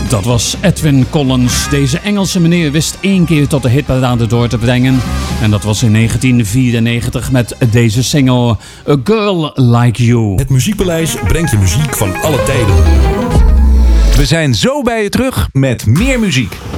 Dat was Edwyn Collins. Deze Engelse meneer wist 1 keer tot de hitparade door te brengen. En dat was in 1994 met deze single A Girl Like You. Het Muziekpaleis brengt je muziek van alle tijden. We zijn zo bij je terug met meer muziek.